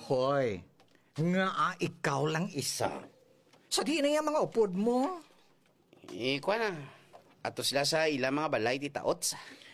Hoy, nga ikaw lang isa. Sa di na yung mga upod mo. Kuha na. Ato sila sa ilang mga balay, Tita Ots.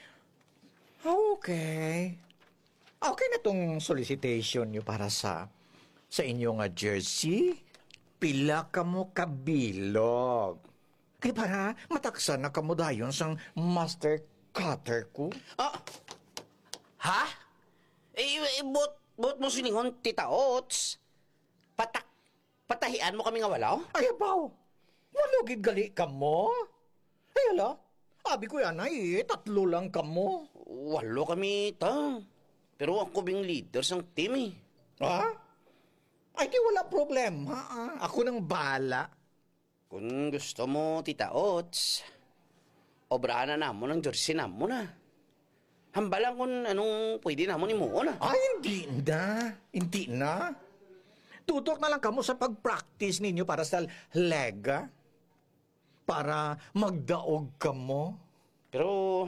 Okay. Okay na tong solicitation nyo para sa inyong jersey. Pila ka mo kabilog. Kaya para mataksan na kamo dayon sang master cutter ko. Ah! Ha? Bot mo siningon, Tita Ots. Patahian mo kami nga walaw? Ay, abaw. Walugid gali ka mo. Ay, ala. Abi ko yan ay, 3 lang ka mo. 8 kami, ta. Pero ako bing leader sang team eh. Ha? Ay, di wala problema. Ako nang bala. Kung gusto mo, Tita Ots, obrahan na namon ang jersey namon na. Hambalang kung anong pwede namon imuo na. Ay, hindi na. Hindi na. Tutok na lang kamo sa pag-practice ninyo para sa lega. Para magdaog kamo. Pero,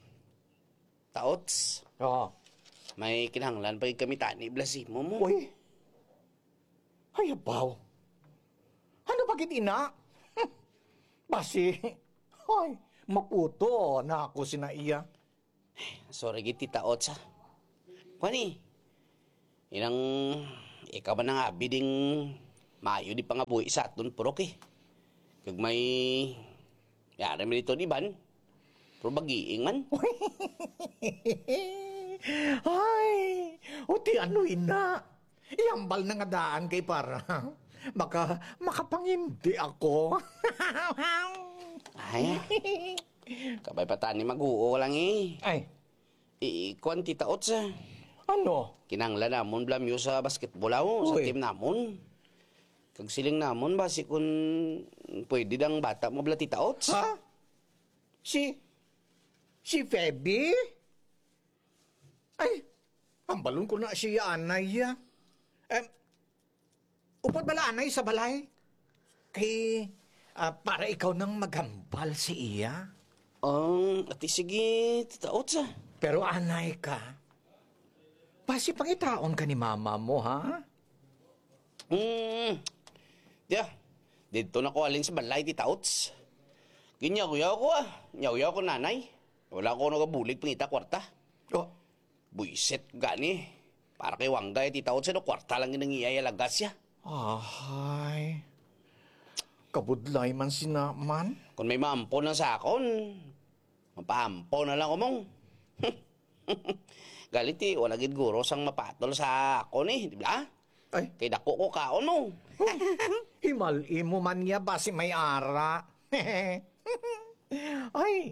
Taots, Oo. may kinahanglan pa kami tani blasimo mo. Uy. Ay, abaw. Ano bakit ina? Basi. Ay, maputo na ako sinaiya. Sorry, Tita Ots ha. Kwani, inang ikaw man nga biding maayo di pa nga buhi sa aton purok eh. Kag may yari mo dito di ban, pero bagiing man. Ay, uti ano ina. Iambal na nga daan kay para makapangindi ako. Ay, kabay pa tani mag-uo lang eh. Ay, Ikuan, Tita Ots ha. ano? Kinanglan namon blamyo sa basketball ako, sa Uy. team namon. Kag siling namon basi kung pwede dang bata mo bla, Tita Ots. Ha? Si Feby? Ay, ambalon ko na siya anay. Upod bala anay sa balay? Kay, para ikaw nang maghambal si iya. Ati sige, Tita Ots ha. Pero anay ka. Pasi pang itaon ka ni mama mo, ha? Dito na ko alin sa balay, Tita Ots. Ginyaw-yaw ko Nyaw-yaw ko nanay. Wala ko nagabulig pangita kwarta. Oh, Buiset gani. Para kay Wangga Tita Ots, kwarta lang ginangiyaya lagas ya. ahay. Kabudlay man sinaman. Kung may maampo na sa akon, mapaampo na lang kumong. Galit wala gid guro sang mapatol sa akon di ba? Ay, Kay dako ko kaon no. himal-imo man niya basi may ara. Ay,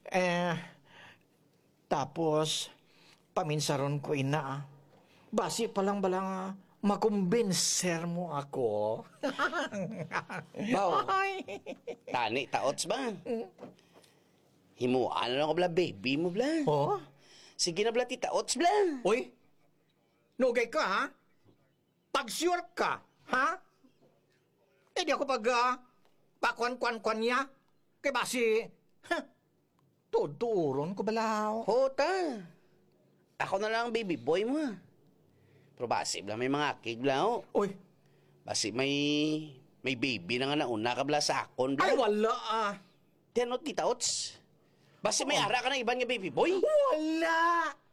tapos, paminsaron ko ina. Basi palang balang makumbinser mo ako. Baw. Ay. Tani, Taots ba? Himuan na lang ko bla, baby mo bla. Oh? Sige na bla, Tita Ots bla. Uy, nugay ka ha? Pag-sure ka, ha? Eh di ako pakwan-kwan-kwan niya. Kaya basi, tuturon ko balaw. Hota. Ako na lang ang baby boy mo ha. Pero basi bla, may mga akig bla ho. Uy, Basi may baby na nga nauna ka bla sa akon bla. ay wala Tiyan o, Tita Ots. Basi may ara ka na iban nga baby boy. Wala!